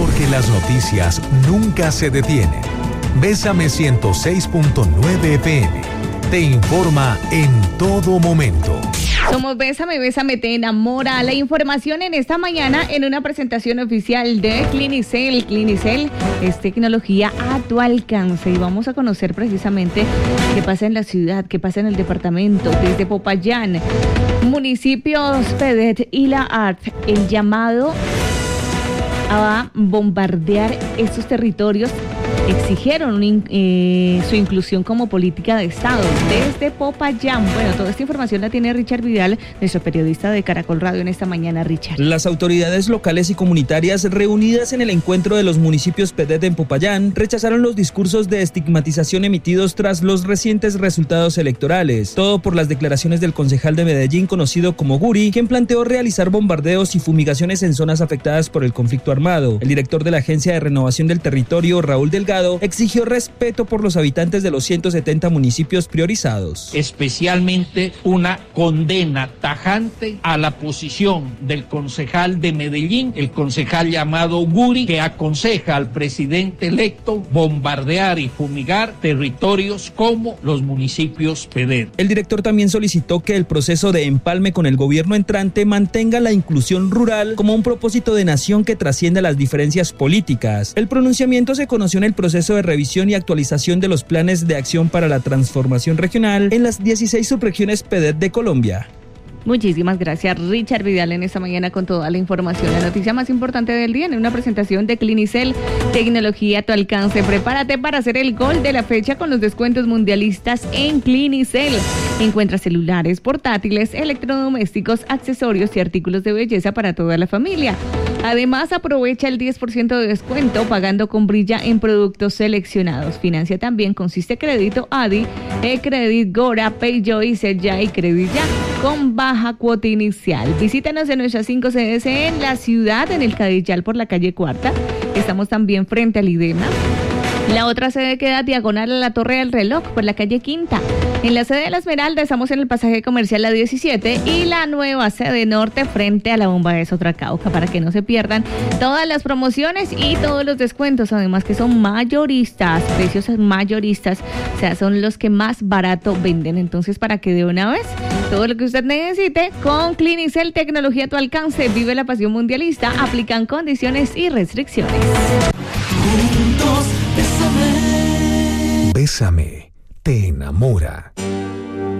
Porque las noticias nunca se detienen. Bésame 106.9 FM. Te informa en todo momento. Somos Bésame, Bésame, te enamora. La información en esta mañana en una presentación oficial de Clinicel. Clinicel es tecnología a tu alcance y vamos a conocer precisamente qué pasa en la ciudad, qué pasa en el departamento, desde Popayán, municipios Pedet y La Art, el llamado a bombardear estos territorios. Exigieron su inclusión como política de Estado desde Popayán. Bueno, toda esta información la tiene Richard Vidal, nuestro periodista de Caracol Radio en esta mañana. Richard. Las autoridades locales y comunitarias reunidas en el encuentro de los municipios Pedet en Popayán rechazaron los discursos de estigmatización emitidos tras los recientes resultados electorales. Todo por las declaraciones del concejal de Medellín conocido como Guri, quien planteó realizar bombardeos y fumigaciones en zonas afectadas por el conflicto armado. El director de la Agencia de Renovación del Territorio, Raúl Delgado, exigió respeto por los habitantes de los 170 municipios priorizados. Especialmente una condena tajante a la posición del concejal de Medellín, el concejal llamado Guri, que aconseja al presidente electo bombardear y fumigar territorios como los municipios Pedet. El director también solicitó que el proceso de empalme con el gobierno entrante mantenga la inclusión rural como un propósito de nación que trascienda las diferencias políticas. El pronunciamiento se conoció en el proceso de revisión y actualización de los planes de acción para la transformación regional en las 16 subregiones Pedet de Colombia. Muchísimas gracias, Richard Vidal, en esta mañana con toda la información. La noticia más importante del día en una presentación de Clinicel, tecnología a tu alcance. Prepárate para hacer el gol de la fecha con los descuentos mundialistas en Clinicel. Encuentra celulares, portátiles, electrodomésticos, accesorios y artículos de belleza para toda la familia. Además, aprovecha el 10% de descuento pagando con Brilla en productos seleccionados. Financia también con Siste Crédito, ADI, E-Credit, Gora, PayJoy, Serya y Credit Ya con baja cuota inicial. Visítanos en nuestras 5 sedes en la ciudad, en el Cadillal por la calle Cuarta. Estamos también frente al IDEMA. La otra sede queda diagonal a la Torre del Reloj por la calle Quinta. En la sede de La Esmeralda estamos en el pasaje comercial La 17 y la nueva sede norte frente a la bomba de Sotracauca, para que no se pierdan todas las promociones y todos los descuentos, además que son mayoristas, precios mayoristas, o sea, son los que más barato venden. Entonces, para que de una vez todo lo que usted necesite con Clinicel, tecnología a tu alcance. Vive la pasión mundialista, aplican condiciones y restricciones. Bésame, te enamora.